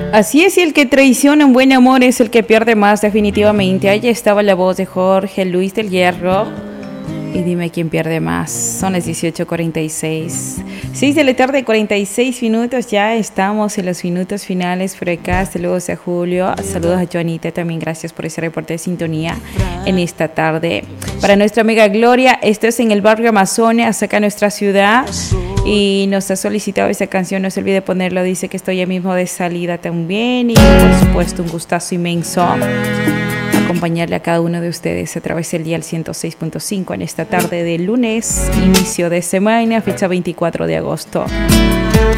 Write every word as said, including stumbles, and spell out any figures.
Así es, y el que traiciona un buen amor es el que pierde más, definitivamente. Ahí estaba la voz de Jorge Luis del Hierro. Y dime quién pierde más. Son las dieciocho cuarenta y seis. seis de la tarde, cuarenta y seis minutos. Ya estamos en los minutos finales por acá. Saludos a Julio. Saludos a Joanita. También gracias por ese reporte de sintonía en esta tarde. Para nuestra amiga Gloria, esto es en el barrio Amazonas, acá en nuestra ciudad. Y nos ha solicitado esa canción. No se olvide ponerlo. Dice que estoy ya mismo de salida también. Y por supuesto, un gustazo inmenso acompañarle a cada uno de ustedes a través del dial ciento seis punto cinco en esta tarde de lunes, inicio de semana, fecha veinticuatro de agosto.